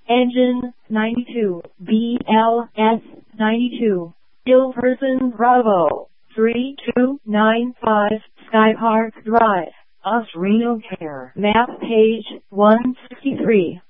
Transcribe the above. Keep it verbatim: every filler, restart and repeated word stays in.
Engine ninety-two, B L S ninety-two, Gilbertson Bravo, three two nine five, Sky Park Drive, Osreno Care. Map page one sixty-three.